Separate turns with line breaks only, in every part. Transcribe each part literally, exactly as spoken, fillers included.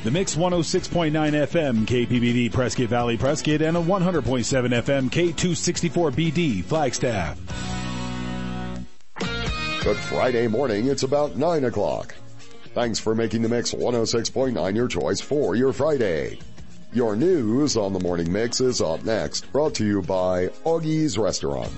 The Mix one oh six point nine F M, K P B D, Prescott Valley, Prescott, and a one hundred point seven F M, K two sixty-four B D, Flagstaff.
Good Friday morning, it's about nine o'clock. Thanks for making the Mix one oh six point nine your choice for your Friday. Your news on the Morning Mix is up next, brought to you by Augie's Restaurant.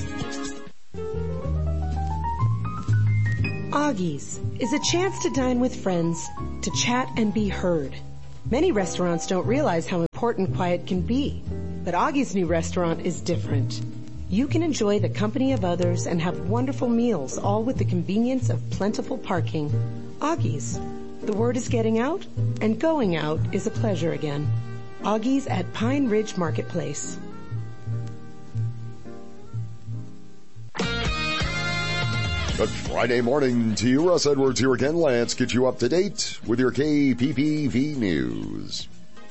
Augie's is a chance to dine with friends, to chat and be heard. Many restaurants don't realize how important quiet can be, but Augie's new restaurant is different. You can enjoy the company of others and have wonderful meals, all with the convenience of plentiful parking. Augie's. The word is getting out, and going out is a pleasure again. Augie's at Pine Ridge Marketplace.
Good Friday morning to you. Russ Edwards here again. Let's get you up to date with your K P P V news.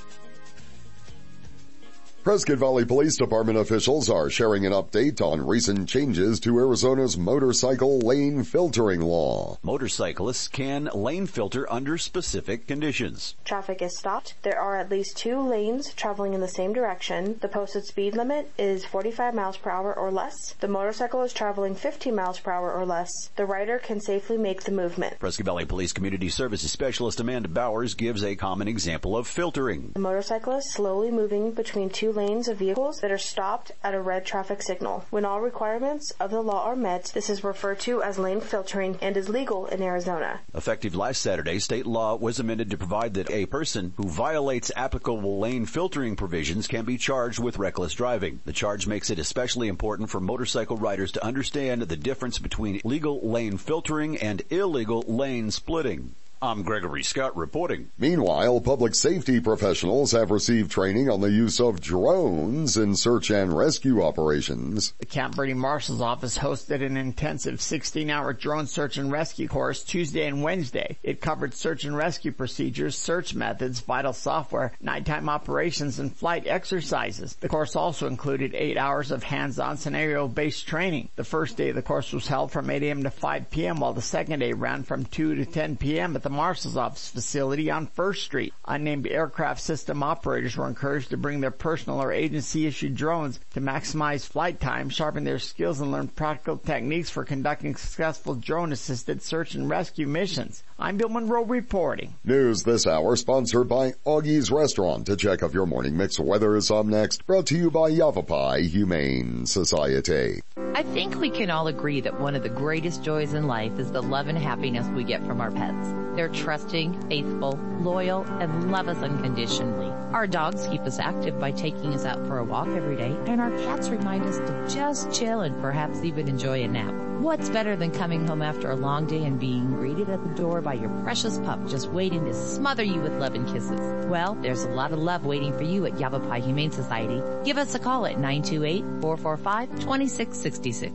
Prescott Valley Police Department officials are sharing an update on recent changes to Arizona's motorcycle lane filtering law.
Motorcyclists can lane filter under specific conditions.
Traffic is stopped. There are at least two lanes traveling in the same direction. The posted speed limit is forty-five miles per hour or less. The motorcycle is traveling fifteen miles per hour or less. The rider can safely make the movement.
Prescott Valley Police Community Services Specialist Amanda Bowers gives a common example of filtering.
The motorcycle is slowly moving between two lanes of vehicles that are stopped at a red traffic signal. When all requirements of the law are met, this is referred to as lane filtering and is legal in Arizona.
Effective last Saturday, state law was amended to provide that a person who violates applicable lane filtering provisions can be charged with reckless driving. The charge makes it especially important for motorcycle riders to understand the difference between legal lane filtering and illegal lane splitting. I'm Gregory Scott reporting.
Meanwhile, public safety professionals have received training on the use of drones in search and rescue operations.
The Camp Verde Marshal's Office hosted an intensive sixteen-hour drone search and rescue course Tuesday and Wednesday. It covered search and rescue procedures, search methods, vital software, nighttime operations, and flight exercises. The course also included eight hours of hands-on scenario-based training. The first day of the course was held from eight a.m. to five p.m., while the second day ran from two to ten p.m. at the Marshal's Office facility on First Street. Unnamed aircraft system operators were encouraged to bring their personal or agency-issued drones to maximize flight time, sharpen their skills, and learn practical techniques for conducting successful drone-assisted search and rescue missions. I'm Bill Monroe reporting.
News this hour sponsored by Augie's Restaurant. To check out your morning mix weather is up next. Brought to you by Yavapai Humane Society.
I think we can all agree that one of the greatest joys in life is the love and happiness we get from our pets. They're trusting, faithful, loyal, and love us unconditionally. Our dogs keep us active by taking us out for a walk every day, and our cats remind us to just chill and perhaps even enjoy a nap. What's better than coming home after a long day and being greeted at the door by your precious pup just waiting to smother you with love and kisses? Well, there's a lot of love waiting for you at Yavapai Humane Society. Give us a call at nine two eight, four four five, two six six six.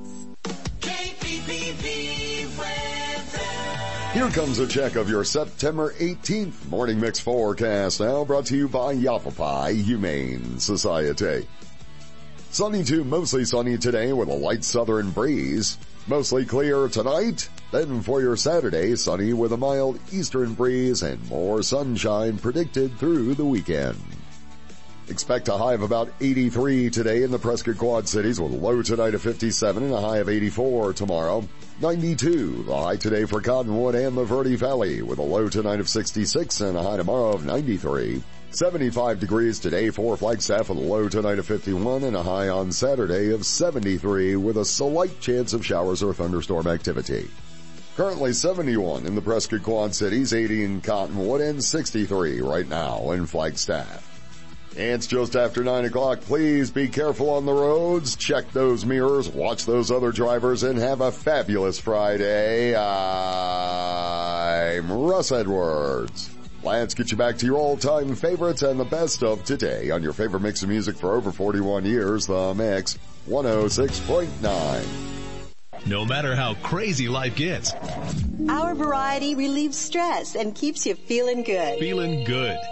K P P V weather.
Here comes a check of your September eighteenth Morning Mix forecast, now brought to you by Yavapai Humane Society. Sunny to mostly sunny today with a light southern breeze. Mostly clear tonight. Then for your Saturday, sunny with a mild eastern breeze and more sunshine predicted through the weekend. Expect a high of about eighty-three today in the Prescott Quad Cities with a low tonight of fifty-seven and a high of eighty-four tomorrow. ninety-two, the high today for Cottonwood and the Verde Valley with a low tonight of sixty-six and a high tomorrow of ninety-three. seventy-five degrees today for Flagstaff with a low tonight of fifty-one and a high on Saturday of seventy-three with a slight chance of showers or thunderstorm activity. Currently seventy-one in the Prescott Quad Cities, eighty in Cottonwood, and sixty-three right now in Flagstaff. It's just after nine o'clock. Please be careful on the roads. Check those mirrors, watch those other drivers, and have a fabulous Friday. I'm Russ Edwards. Let's get you back to your all-time favorites and the best of today on your favorite mix of music for over forty-one years, The Mix one oh six point nine.
No matter how crazy life gets,
our variety relieves stress and keeps you feeling good.
Feeling good.